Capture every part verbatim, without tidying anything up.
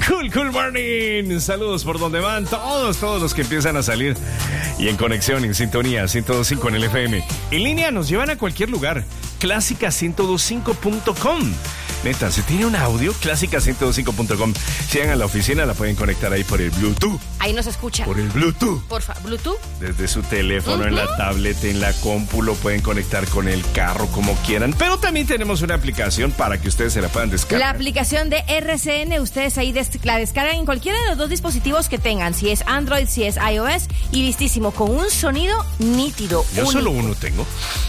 Cool, cool morning. Saludos por donde van todos, todos los que empiezan a salir y en conexión, en sintonía, ciento dos punto cinco en el F M. En línea nos llevan a cualquier lugar. Clásica ciento dos punto cinco punto com. Neta, si tiene un audio, clásica ciento dos punto cinco punto com. Si llegan a la oficina, la pueden conectar ahí por el Bluetooth. Ahí nos escuchan. Por el Bluetooth. Por favor, ¿Bluetooth? Desde su teléfono, uh-huh. en la tablet, en la compu, lo pueden conectar con el carro, como quieran. Pero también tenemos una aplicación para que ustedes se la puedan descargar. La aplicación de R C N, ustedes ahí des- la descargan en cualquiera de los dos dispositivos que tengan. Si es Android, si es iOS. Y listísimo, con un sonido nítido. Yo único. solo uno tengo.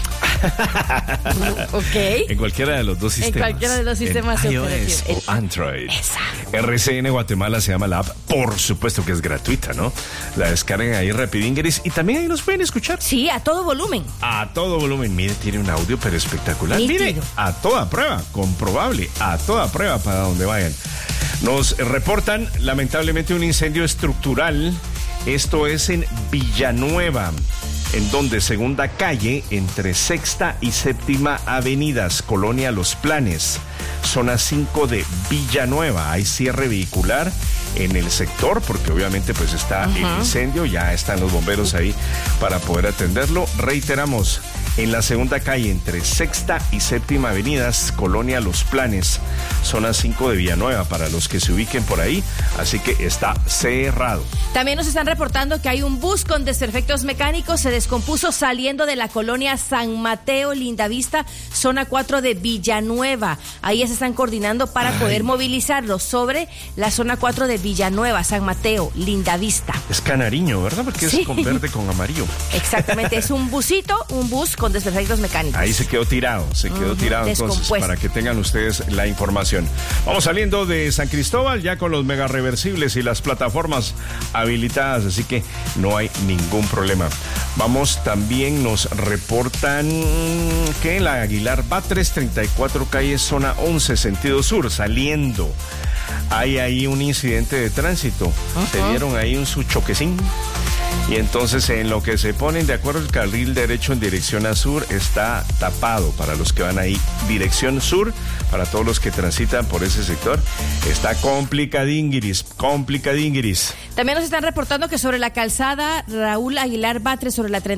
Ok. En cualquiera de los dos sistemas. En cualquiera de los sistemas en de iOS operación. o Android. Exacto. R C N Guatemala se llama la app. Por supuesto que es gratuita, ¿no? La descargan ahí rapidingueris y también ahí nos pueden escuchar. Sí, a todo volumen. A todo volumen. Mire, tiene un audio pero espectacular. Nítido. Mire, a toda prueba, comprobable, a toda prueba para donde vayan. Nos reportan lamentablemente un incendio estructural. Esto es en Villanueva, en donde Segunda Calle, entre Sexta y Séptima Avenidas, Colonia Los Planes, zona cinco de Villanueva. Hay cierre vehicular en el sector, porque obviamente pues está uh-huh. el incendio, ya están los bomberos ahí para poder atenderlo. Reiteramos, en la Segunda Calle, entre Sexta y Séptima Avenidas, Colonia Los Planes, zona cinco de Villanueva, para los que se ubiquen por ahí, así que está cerrado. También nos están reportando que hay un bus con desperfectos mecánicos, se descompuso saliendo de la colonia San Mateo, Lindavista, zona cuatro de Villanueva. Ahí se están coordinando para Ay. poder movilizarlos sobre la zona cuatro de Villanueva, San Mateo, Lindavista. Es Canariño, ¿verdad? Porque sí. es con verde con amarillo. Exactamente, es un busito, un bus con desperfectos mecánicos. Ahí se quedó tirado, se quedó uh-huh. tirado entonces, para que tengan ustedes la información. Vamos saliendo de San Cristóbal ya con los mega reversibles y las plataformas habilitadas, así que no hay ningún problema. Vamos, también nos reportan que la Aguilar Batres, treinta y cuatro calle, zona once, sentido sur, saliendo. Hay ahí un incidente de tránsito. Uh-huh. Se dieron ahí un su choquecín. Y entonces en lo que se ponen de acuerdo, el carril derecho en dirección a sur está tapado para los que van ahí dirección sur, para todos los que transitan por ese sector. Está complicadinguiris, complicadinguiris. También nos están reportando que sobre la calzada Raúl Aguilar Batres, sobre la